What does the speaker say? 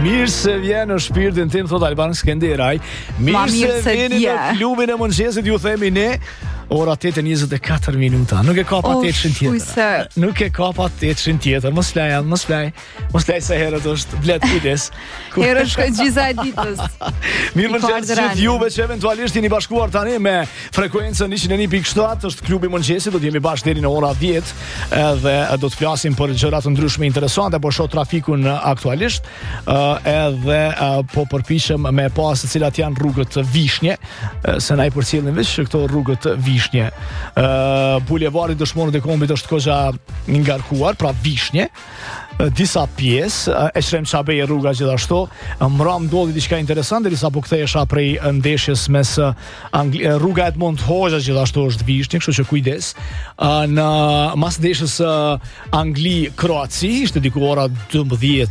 Mirë se vjen në shpirtin tim, thot Alban Skenderaj. Mirë se vjeni në klubin e mëngjesit, ju themi ne. Ora 8:24 minuta. Nuk e ka pa 800 tjetër. Nuk e ka pa 800 tjetër. Mos flaj se herët është blet kujdes. Herë shkoj gjisa e ditës. Mirë mëngjes gjithë juve që eventualisht jeni bashkuar tani me frekuencën 101.7, është klubi i mëngjesit, do të jemi bashkë deri në ora 10 dhe do të flasim për gjëra të ndryshme interesante, po shoh trafikun aktualisht edhe po përpiqem me pas se cilat janë rrugët Vishnje, se na i përcjellin vetë këto rrugët Vishnje. Bulevari Dëshmorët e Kombit është koxha ngarkuar, pra Vishnje. Disa pjesë e Shrem Çabej rruga gjithashtu. Mram ndodhi diçka interesante derisa po kthehesha prej ndeshjes mes rruga Edmond Hoxha gjithashtu është Vishnje, kështu që kujdes. Në mas ndeshjes Angli Kroaci ishte diku ora 12